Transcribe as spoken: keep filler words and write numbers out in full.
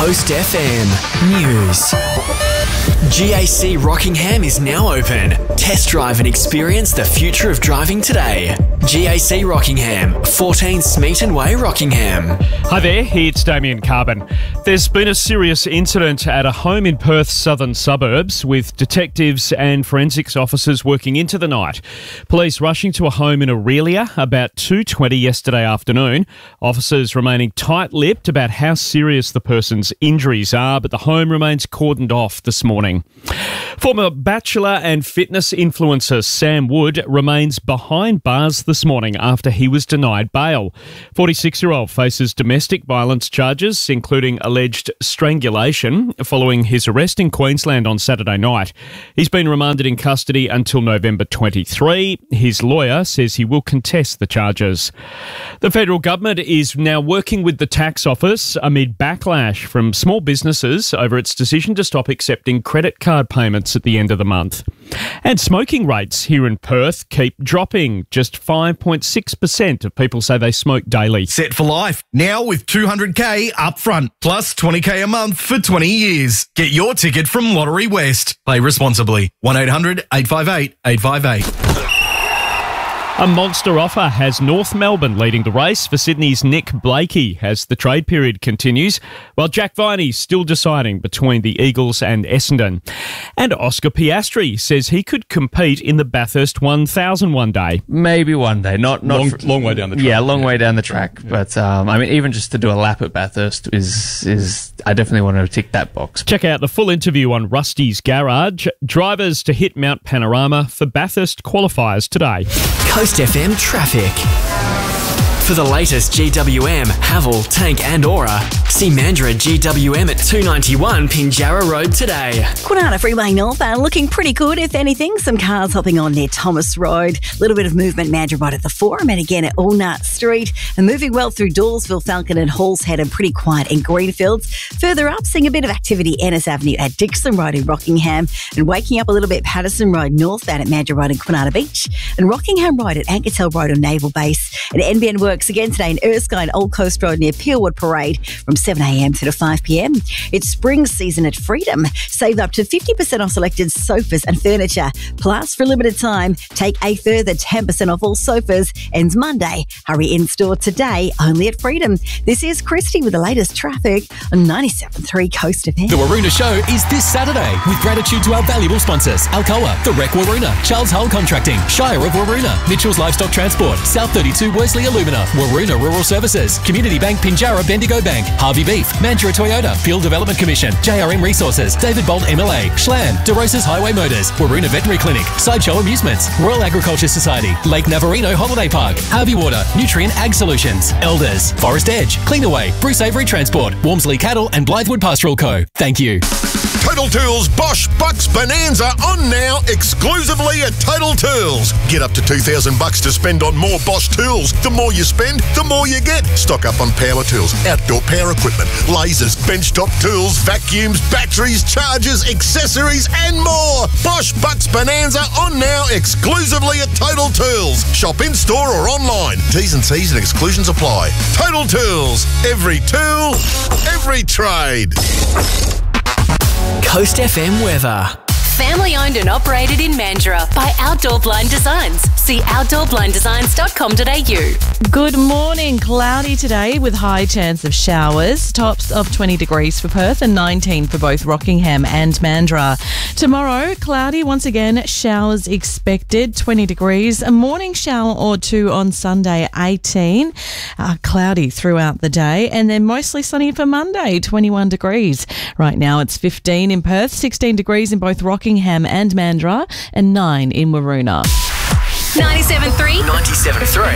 Coast F M News. G A C Rockingham is now open. Test drive and experience the future of driving today. G A C Rockingham, fourteen Smeaton Way, Rockingham. Hi there, it's Damien Carbon. There's been a serious incident at a home in Perth's southern suburbs with detectives and forensics officers working into the night. Police rushing to a home in Aurelia about two twenty yesterday afternoon. Officers remaining tight-lipped about how serious the person's injuries are, but the home remains cordoned off this morning. Former Bachelor and fitness influencer Sam Wood remains behind bars this morning after he was denied bail. forty-six-year-old faces domestic violence charges, including alleged strangulation, following his arrest in Queensland on Saturday night. He's been remanded in custody until November twenty-third. His lawyer says he will contest the charges. The federal government is now working with the tax office amid backlash from small businesses over its decision to stop accepting credit card payments at the end of the month. And smoking rates here in Perth keep dropping. Just five point six percent of people say they smoke daily. Set for life, now with two hundred k up front, plus twenty k a month for twenty years. Get your ticket from Lottery West. Play responsibly. one eight hundred eight five eight eight five eight. A monster offer has North Melbourne leading the race for Sydney's Nick Blakey as the trade period continues, while Jack Viney's still deciding between the Eagles and Essendon. And Oscar Piastri says he could compete in the Bathurst one thousand one day. Maybe one day, not not long, for, long way down the track. Yeah, long yeah. way down the track. Yeah. But um, I mean, even just to do a lap at Bathurst is is I definitely want to tick that box. Check out the full interview on Rusty's Garage. Drivers to hit Mount Panorama for Bathurst qualifiers today. Coast F M traffic. For the latest G W M, Haval, Tank and Aura, see Mandurah G W M at two ninety-one Pinjarra Road today. Kwinana Freeway North are looking pretty good, if anything. Some cars hopping on near Thomas Road. A little bit of movement Mandurah right at the Forum and again at Allnut Street. And moving well through Dawesville, Falcon and Halls Head and pretty quiet in Greenfields. Further up, seeing a bit of activity Ennis Avenue at Dixon Road in Rockingham and waking up a little bit Patterson Road northbound at Mandurah Road and Kwinana Beach and Rockingham Road at Ankertel Road on Naval Base and N B N Works again today in Erskine, Old Coast Road near Peelwood Parade from seven a m to five p m. It's spring season at Freedom. Save up to fifty percent off selected sofas and furniture. Plus, for a limited time, take a further ten percent off all sofas. Ends Monday. Hurry in store today, only at Freedom. This is Christy with the latest traffic on ninety-seven point three Coast F M. The Waroona Show is this Saturday with gratitude to our valuable sponsors, Alcoa, The Rec Waroona, Charles Hull Contracting, Shire of Waroona, Mitchell's Livestock Transport, South thirty-two Worsley Alumina, Waroona Rural Services, Community Bank Pinjarra Bendigo Bank, Harvey Beef, Mandurah Toyota, Field Development Commission, J R M Resources, David Bolt M L A, Schlam, DeRosa's Highway Motors, Waroona Veterinary Clinic, Sideshow Amusements, Royal Agriculture Society, Lake Navarino Holiday Park, Harvey Water, Nutrient Ag Solutions, Elders, Forest Edge, Cleanaway, Bruce Avery Transport, Walmsley Cattle and Blythewood Pastoral Co. Thank you. Total Tools Bosch Bucks Bonanza on now exclusively at Total Tools. Get up to two thousand bucks to spend on more Bosch tools. The more you spend, the more you get. Stock up on power tools, outdoor power equipment, lasers, benchtop tools, vacuums, batteries, chargers, accessories and more. Bosch Bucks Bonanza on now exclusively at Total Tools. Shop in store or online. T's and C's and exclusions apply. Total Tools. Every tool, every trade. Coast F M weather. Family owned and operated in Mandurah by Outdoor Blind Designs. See outdoor blind designs dot com dot a u. Good morning. Cloudy today with high chance of showers. Tops of twenty degrees for Perth and nineteen for both Rockingham and Mandurah. Tomorrow, cloudy once again, showers expected, twenty degrees. A morning shower or two on Sunday, eighteen. Uh, cloudy throughout the day and then mostly sunny for Monday, twenty-one degrees. Right now it's fifteen in Perth, sixteen degrees in both Rockingham and Mandurah and nine in Waroona. ninety-seven point three ninety-seven point three